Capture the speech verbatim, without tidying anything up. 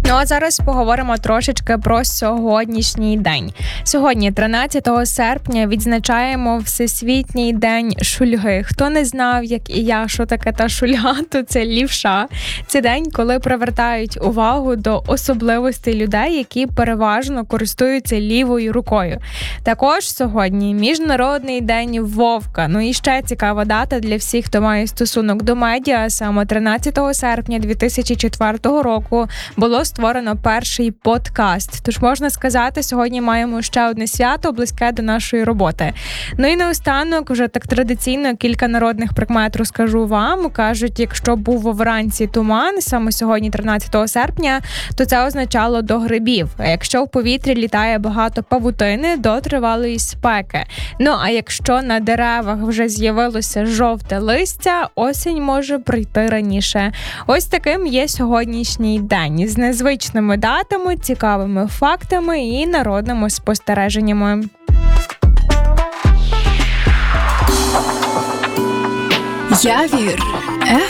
Ну а зараз поговоримо трошечки про сьогоднішній день. Сьогодні, тринадцятого серпня, відзначаємо Всесвітній день шульги. Хто не знав, як і я, що таке та шульга, то це лівша. Це день, коли привертають увагу до особливостей людей, які переважно користуються лівою рукою. Також сьогодні Міжнародний день вовка. Ну і ще цікава дата для всіх, хто має стосунок до медіа. Саме тринадцятого серпня дві тисячі четвертого року було створено перший подкаст. Тож можна сказати, сьогодні маємо ще одне свято, близьке до нашої роботи. Ну і наостанок, вже так традиційно, кілька народних прикмет розкажу вам. Кажуть, якщо був вранці туман, саме сьогодні, тринадцятого серпня, то це означало до грибів. А якщо в повітрі літає багато павутини, до тривалої спеки. Ну а якщо на деревах вже з'явилося жовте листя, осінь може прийти раніше. Ось таким є сьогоднішній день. З незвичними датами, цікавими фактами і народними спостереженнями. Явір.